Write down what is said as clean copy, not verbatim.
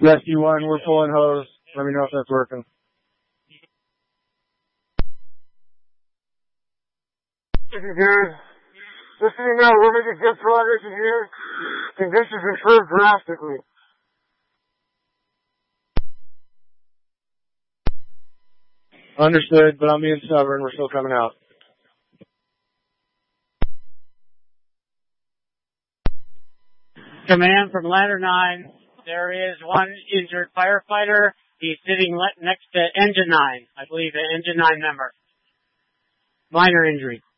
Rescue 1, we're pulling hose. Let me know if that's working. Here. Just so you know, we're making good progress in here. Conditions improved drastically. Understood, but I'm being stubborn. We're still coming out. Command from Ladder 9. There is one injured firefighter. He's sitting next to Engine 9. I believe an Engine 9 member. Minor injury.